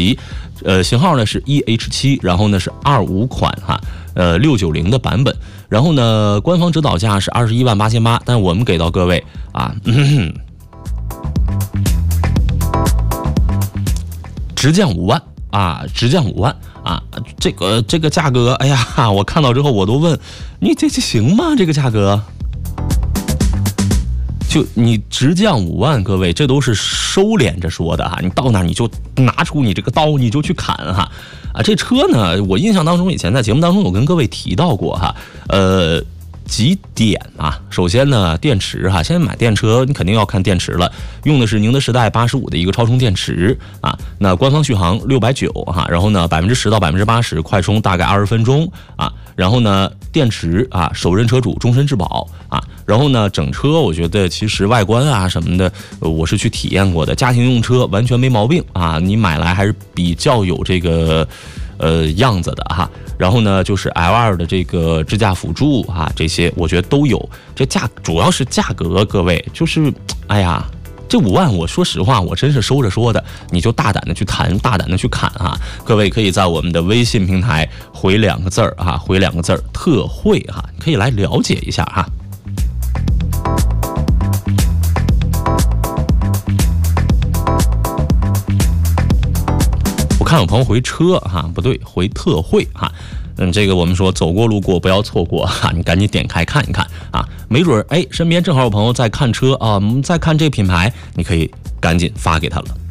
旗，型号呢是 EH7，然后呢是25款哈，690的版本，然后呢官方指导价是218800，但我们给到各位啊，直降5万啊，直降5万啊，这个价格，哎呀，我看到之后我都问你这行吗？这个价格？就你直降5万，各位，这都是收敛着说的哈。你到那你就拿出你这个刀，你就去砍哈。啊，这车呢，我印象当中以前在节目当中有跟各位提到过哈。几点啊？首先呢，电池哈，现在买电车你肯定要看电池了，用的是宁德时代85的一个超充电池啊。那官方续航690哈，然后呢10%到80%快充大概20分钟啊。然后呢，电池啊，首任车主终身质保啊。然后呢，整车我觉得其实外观啊什么的，我是去体验过的，家庭用车完全没毛病啊。你买来还是比较有这个样子的哈。然后呢，就是 L2 的这个支架辅助啊，这些我觉得都有。这主要是价格，各位就是哎呀。这5万，我说实话，我真是收着说的，你就大胆的去谈，大胆的去砍啊！各位可以在我们的微信平台回2个字儿啊，回2个字儿特惠哈，可以来了解一下哈。我看有朋友回车哈，不对，回特惠哈。这个我们说走过路过不要错过哈，你赶紧点开看一看啊，没准身边正好有朋友在看车啊，在看这个品牌，你可以赶紧发给他了。